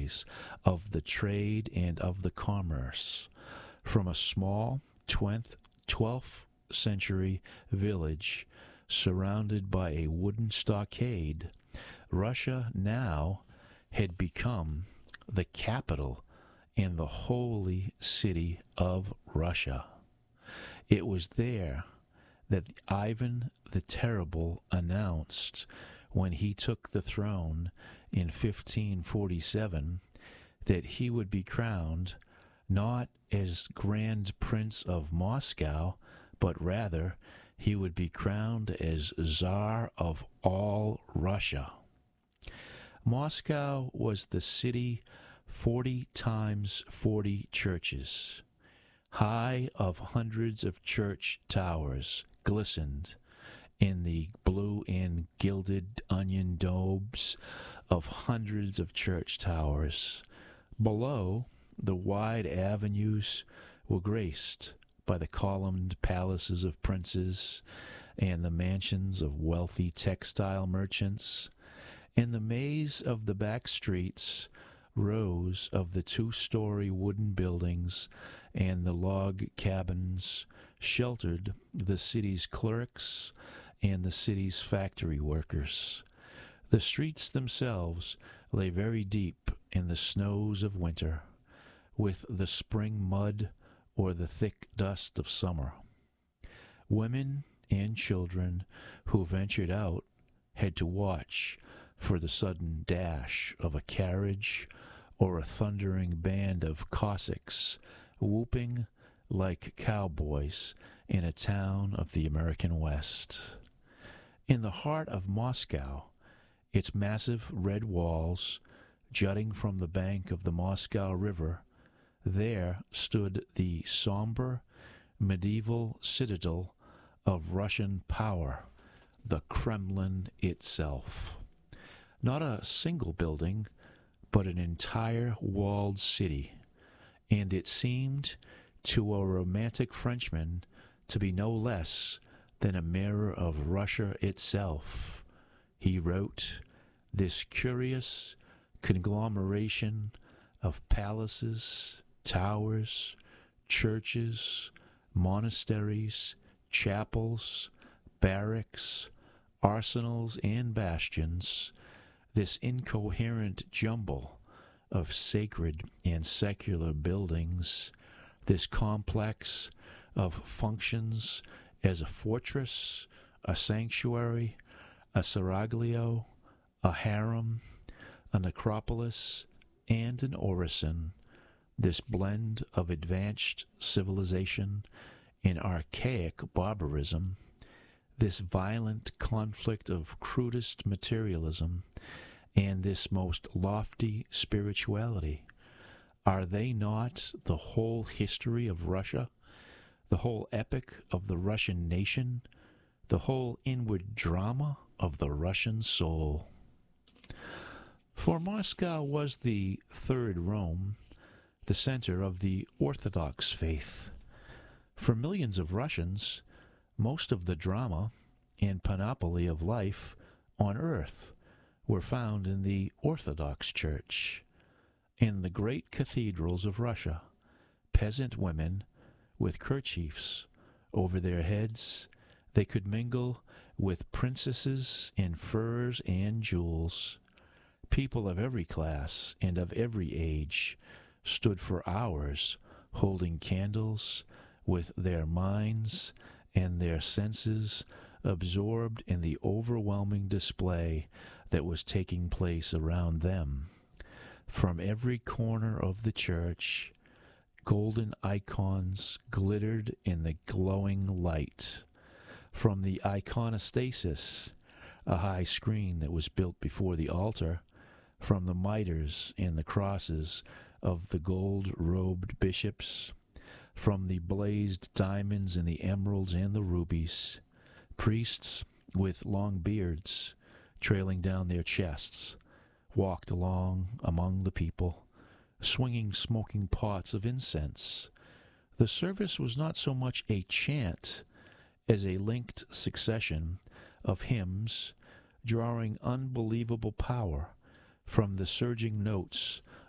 birthplace of the trade and of the commerce. From a small 12th century village surrounded by a wooden stockade, Russia now had become the capital and the holy city of Russia. It was there that Ivan the Terrible announced, when he took the throne in 1547, that he would be crowned not as Grand Prince of Moscow, but rather he would be crowned as Tsar of all Russia. Moscow was the city 40 times 40 churches, high of hundreds of church towers, glistened in the blue and gilded onion domes of hundreds of church towers. Below, the wide avenues were graced by the columned palaces of princes and the mansions of wealthy textile merchants. In the maze of the back streets, rows of the 2-story wooden buildings and the log cabins sheltered the city's clerks and the city's factory workers. The streets themselves lay very deep in the snows of winter, with the spring mud or the thick dust of summer. Women and children who ventured out had to watch for the sudden dash of a carriage or a thundering band of Cossacks whooping like cowboys in a town of the American West. In the heart of Moscow, its massive red walls jutting from the bank of the Moscow River, there stood the somber medieval citadel of Russian power, the Kremlin itself. Not a single building, but an entire walled city, and it seemed to a romantic Frenchman to be no less than a mirror of Russia itself. He wrote, "This curious conglomeration of palaces, towers, churches, monasteries, chapels, barracks, arsenals, and bastions, this incoherent jumble of sacred and secular buildings, this complex of functions as a fortress, a sanctuary, a seraglio, a harem, a necropolis, and an orison, this blend of advanced civilization and archaic barbarism, this violent conflict of crudest materialism, and this most lofty spirituality, are they not the whole history of Russia, the whole epic of the Russian nation, the whole inward drama of the Russian soul?" For Moscow was the third Rome, the center of the Orthodox faith. For millions of Russians, most of the drama and panoply of life on earth were found in the Orthodox Church. In the great cathedrals of Russia, peasant women with kerchiefs over their heads, they could mingle with princesses in furs and jewels. People of every class and of every age stood for hours holding candles, with their minds and their senses absorbed in the overwhelming display that was taking place around them. From every corner of the church, golden icons glittered in the glowing light. From the iconostasis, a high screen that was built before the altar, from the mitres and the crosses of the gold-robed bishops, from the blazed diamonds and the emeralds and the rubies, priests with long beards trailing down their chests walked along among the people, swinging smoking pots of incense. The service was not so much a chant as a linked succession of hymns drawing unbelievable power from the surging notes